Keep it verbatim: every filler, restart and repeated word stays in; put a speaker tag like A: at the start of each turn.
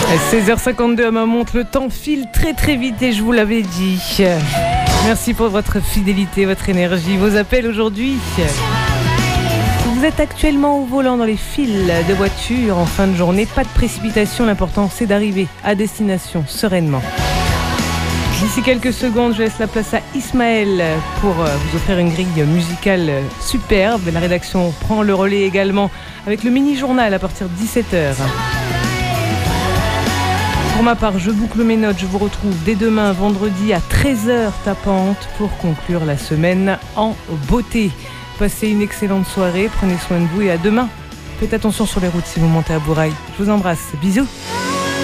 A: seize heures cinquante-deux à ma montre, le temps file très très vite et je vous l'avais dit. Merci pour votre fidélité, votre énergie, vos appels aujourd'hui. Vous êtes actuellement au volant dans les files de voitures en fin de journée, pas de précipitation, l'important c'est d'arriver à destination sereinement. D'ici quelques secondes, je laisse la place à Ismaël pour vous offrir une grille musicale superbe. La rédaction prend le relais également avec le mini-journal à partir de dix-sept heures. Pour ma part, je boucle mes notes. Je vous retrouve dès demain, vendredi, à treize heures tapante pour conclure la semaine en beauté. Passez une excellente soirée, prenez soin de vous et à demain. Faites attention sur les routes si vous montez à Bourail. Je vous embrasse. Bisous.